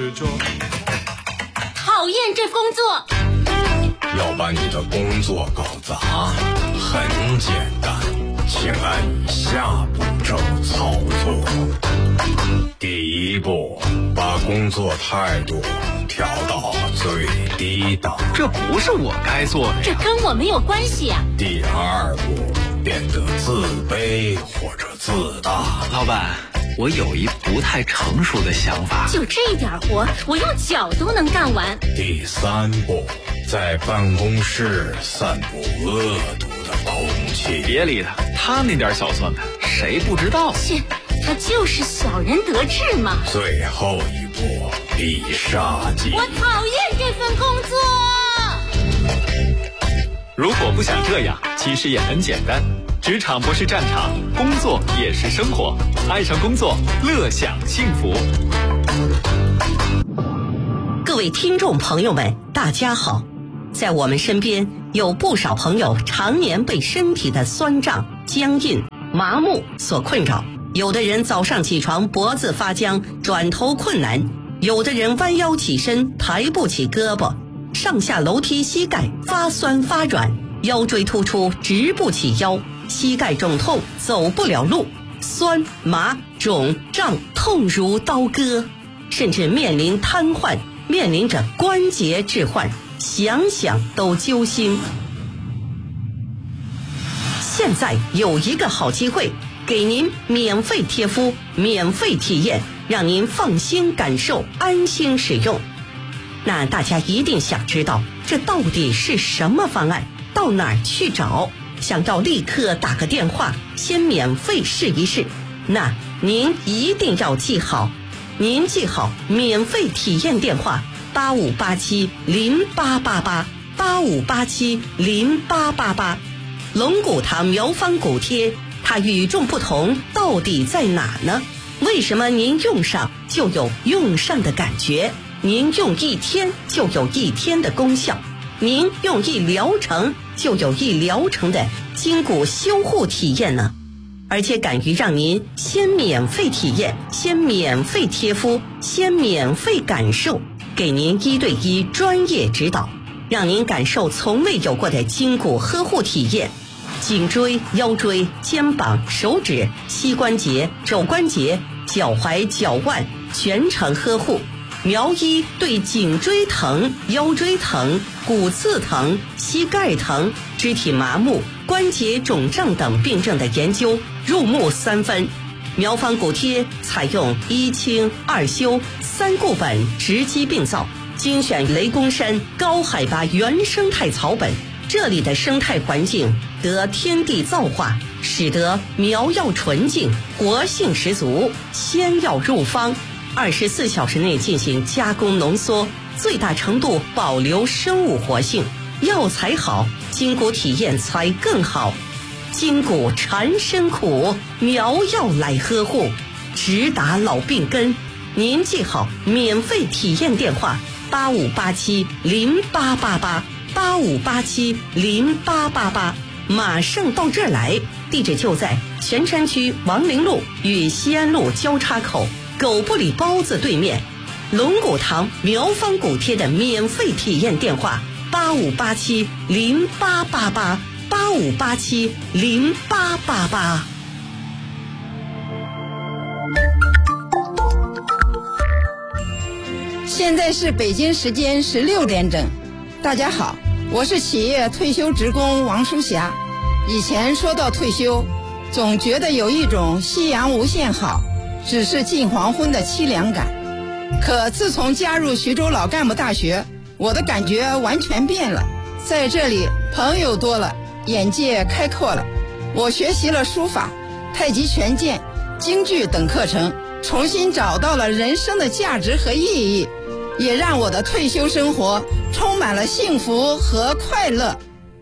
着。 讨厌这工作。 要把你的工作搞砸，很简单，请按以下步骤操作。第一步，把工作态度调到最低档。 这不是我该做的呀。 这跟我没有关系啊。 第二步，变得自卑或者自大。 老板，我有一不太成熟的想法。 就这点活，我用脚都能干完。 第三步，在办公室散布恶毒的空气。 别理他那点小算盘，谁不知道？ 切，他就是小人得志嘛。 最后一步，必杀技。 我讨厌这份工作。 如果不想这样，其实也很简单。职场不是战场，工作也是生活。爱上工作，乐享幸福。 各位听众朋友们，大家好。在我们身边有不少朋友常年被身体的酸胀、僵硬、麻木所困扰。有的人早上起床脖子发僵，转头困难；有的人弯腰起身抬不起胳膊，上下楼梯膝盖发酸发软，腰椎突出直不起腰，膝盖肿痛走不了路，酸麻肿胀痛如刀割，甚至面临瘫痪，面临着关节置换，想想都揪心。现在有一个好机会，给您免费贴敷，免费体验，让您放心感受，安心使用。那大家一定想知道，这到底是什么方案？到哪儿去找？想要立刻打个电话，先免费试一试。那您一定要记好，您记好免费体验电话85870888，85870888。龙骨堂苗方骨贴，它与众不同到底在哪呢？为什么您用上就有用上的感觉？您用一天就有一天的功效，您用一疗程就有一疗程的筋骨修护体验呢？而且敢于让您先免费体验，先免费贴敷，先免费感受，给您1对1专业指导，让您感受从未有过的筋骨呵护体验。颈椎、腰椎、肩膀、手指、膝关节、肘关节、脚踝、脚腕全程呵护。苗医对颈椎疼、腰椎疼、骨刺疼、膝盖疼、肢体麻木、关节肿胀等病症的研究入木3分。苗方骨贴采用1清2修3固本直击病灶，精选雷公山高海拔原生态草本，这里的生态环境得天地造化，使得苗药纯净，活性十足，仙药入方，24小时内进行加工浓缩，最大程度保留生物活性。药材好，筋骨体验才更好。筋骨缠身苦，苗药来呵护，直达老病根。您记好免费体验电话85870888，85870888，马上到这儿来。地址就在泉山区王陵路与西安路交叉口狗不理包子对面。龙骨堂苗方骨贴的免费体验电话85870888，85870888。 现在是北京时间16点整。大家好，我是企业退休职工王淑霞。以前说到退休，总觉得有一种夕阳无限好，只是近黄昏的凄凉感。可自从加入徐州老干部大学，我的感觉完全变了。在这里朋友多了，眼界开阔了。我学习了书法、太极拳剑、京剧等课程，重新找到了人生的价值和意义，也让我的退休生活充满了幸福和快乐。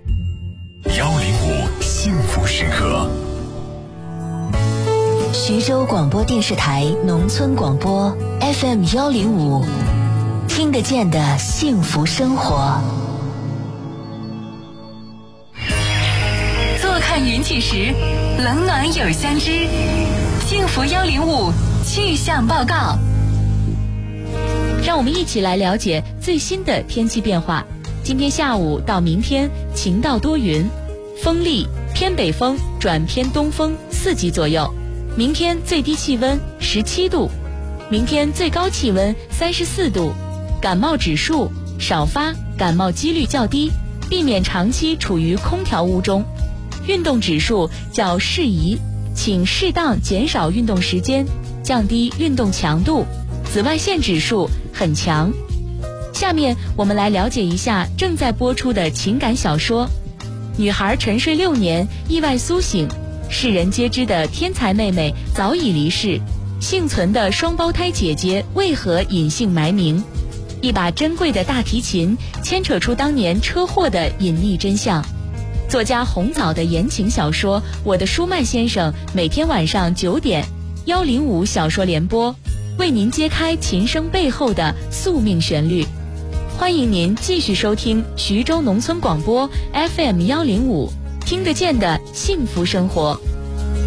105幸福时刻。 徐州广播电视台农村广播 FM105，听得见的幸福生活。坐看云起时，冷暖有相知。幸福105气象报告。 让我们一起来了解最新的天气变化。今天下午到明天晴到多云，风力偏北风转偏东风4级左右。明天最低气温17度，明天最高气温34度。感冒指数少发，感冒几率较低，避免长期处于空调屋中。运动指数较适宜，请适当减少运动时间，降低运动强度。紫外线指数很强。下面我们来了解一下正在播出的情感小说。女孩沉睡6年，意外苏醒，世人皆知的天才妹妹早已离世，幸存的双胞胎姐姐为何隐姓埋名？一把珍贵的大提琴牵扯出当年车祸的隐秘真相。作家红枣的言情小说《我的舒曼先生》每天晚上9点105小说联播，为您揭开琴声背后的宿命旋律。欢迎您继续收听徐州农村广播 FM 105，听得见的幸福生活。